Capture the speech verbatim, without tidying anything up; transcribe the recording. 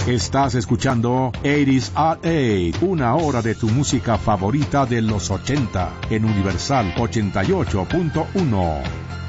Estás escuchando ochenta at ocho, una hora de tu música favorita de los ochenta, en Universal ochenta y ocho punto uno.